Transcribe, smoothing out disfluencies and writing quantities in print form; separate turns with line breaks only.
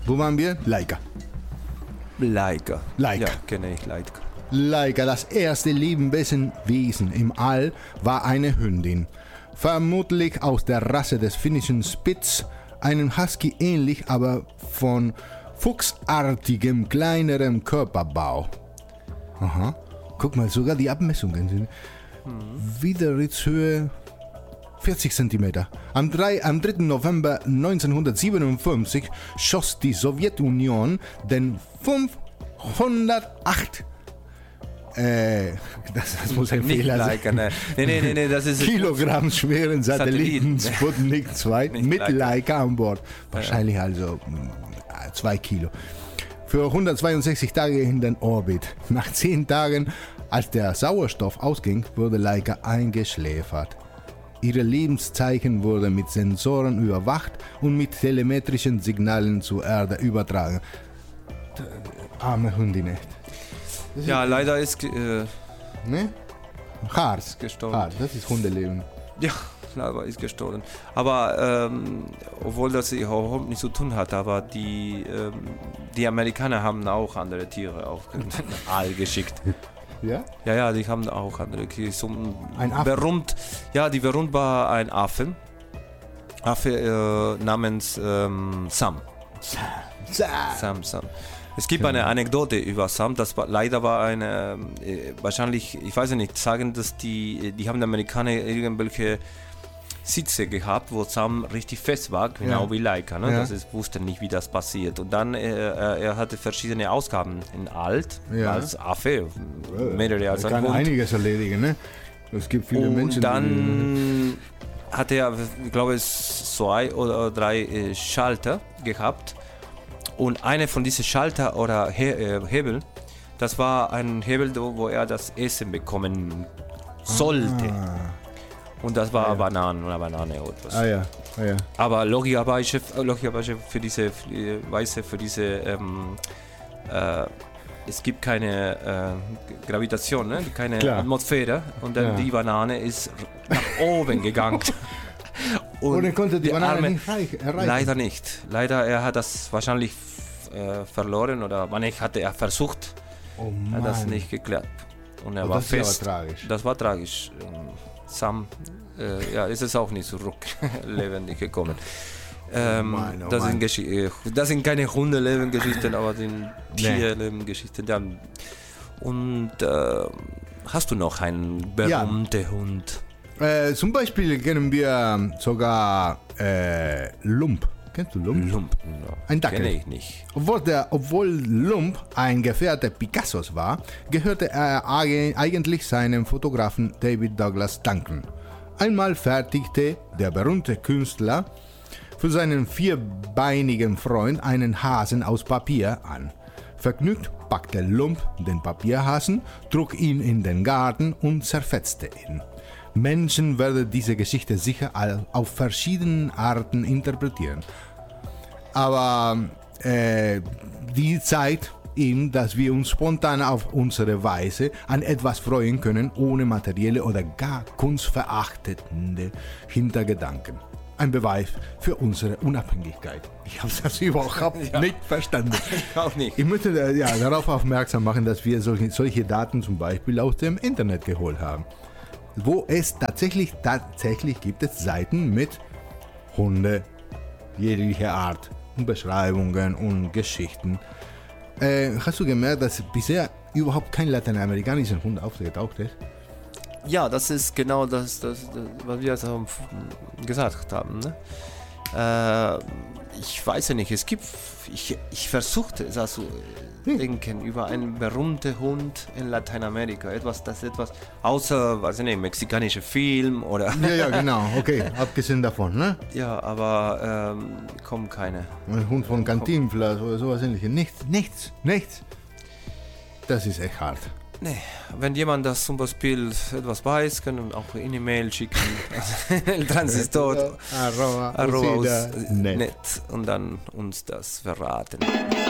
Wo waren wir? Laika.
Laika.
Laika.
Ja, kenne ich, Laika.
Laika, das erste Lebewesen im All, war eine Hündin. Vermutlich aus der Rasse des finnischen Spitz, einem Husky ähnlich, aber von fuchsartigem, kleinerem Körperbau. Aha. Guck mal, sogar die Abmessungen sind. Widerritzhöhe 40 cm. Am 3. November 1957 schoss die Sowjetunion den 508 das muss ein
Nicht
Fehler
Laika,
sein.
Nee, das ist
Kilogramm schweren Satelliten
Satelliten.
Sputnik 2 mit
Laika.
Laika an Bord. Wahrscheinlich also 2 Kilo. Für 162 Tage in den Orbit. Nach 10 Tagen, als der Sauerstoff ausging, wurde Laika eingeschläfert. Ihre Lebenszeichen wurden mit Sensoren überwacht und mit telemetrischen Signalen zur Erde übertragen. Arme Hündin, echt.
Ja, leider ist
Ne? Hart.
gestorben.
Hart, das ist Hundeleben.
Ja, leider ist gestorben. Aber obwohl das überhaupt nichts zu tun hat, aber die Amerikaner haben auch andere Tiere auf den All geschickt.
Ja?
Ja, die haben auch andere Tiere.
Ein Affe?
Berühmt war ein Affe namens Sam. Sam. Es gibt eine Anekdote über Sam, leider war eine, wahrscheinlich, ich weiß nicht, sagen, dass die haben die Amerikaner irgendwelche Sitze gehabt, wo Sam richtig fest war, genau wie Laika, ne?
Ja.
Wusste nicht, wie das passiert. Und dann, er hatte verschiedene Ausgaben in Alt,
Ja.
als Affe, mehrere als
Er
ein
kann
Hund.
einiges erledigen, ne? Es gibt viele
Und
Menschen,
dann hat er, ich glaube, 2 oder 3 Schalter gehabt. Und eine von diesen Schalter oder Hebel, das war ein Hebel, wo er das Essen bekommen sollte. Und das war Banane oder etwas.
ja.
Aber logischerweise für diese es gibt keine Gravitation, ne? Keine
Klar.
Atmosphäre und dann die Banane ist nach oben gegangen.
Und er konnte die Banane
Arme-
nicht erreichen.
Leider nicht. Leider, er hat das wahrscheinlich verloren oder hatte er versucht,
Oh
hat das
Mann.
nicht geklappt. Und er
Oh,
war
das ist aber
fest.
tragisch.
Das war tragisch. Sam, ist es auch nicht zurück lebendig gekommen.
Mann, oh
das,
Mann.
Das sind keine Hunde-Leben-Geschichten, aber sind Tier-Leben-Geschichten. Ja. Und hast du noch einen berühmten Hund?
Zum Beispiel kennen wir sogar Lump. Kennst du Lump?
Lump.
Ein Dackel.
Kenne ich nicht.
Obwohl Lump ein Gefährte Picassos war, gehörte er eigentlich seinem Fotografen David Douglas Duncan. Einmal fertigte der berühmte Künstler für seinen vierbeinigen Freund einen Hasen aus Papier an. Vergnügt packte Lump den Papierhasen, trug ihn in den Garten und zerfetzte ihn. Menschen werden diese Geschichte sicher auf verschiedene Arten interpretieren. Aber die zeigt ihm, dass wir uns spontan auf unsere Weise an etwas freuen können, ohne materielle oder gar kunstverachtende Hintergedanken. Ein Beweis für unsere Unabhängigkeit. Ich habe das überhaupt nicht verstanden.
Ich auch nicht.
Ich möchte darauf aufmerksam machen, dass wir solche Daten zum Beispiel aus dem Internet geholt haben. Wo es tatsächlich gibt es Seiten mit Hunde jeglicher Art und Beschreibungen und Geschichten. Hast du gemerkt, dass bisher überhaupt kein lateinamerikanischer Hund aufgetaucht ist?
Ja, das ist genau das was wir so gesagt haben. Ne? Ich weiß ja nicht, ich versuchte es also denken über einen berühmten Hund in Lateinamerika. Etwas, außer, weiß ich nicht, mexikanische Film oder...
Ja, genau, okay, abgesehen davon, ne?
Ja, aber kommen keine.
Ein Hund von Cantinflas oder sowas ähnliches. Nichts. Das ist echt hart.
Nee, wenn jemand das zum Beispiel etwas weiß, können auch eine E-Mail schicken. Transistor
Arroba
net und dann uns das verraten.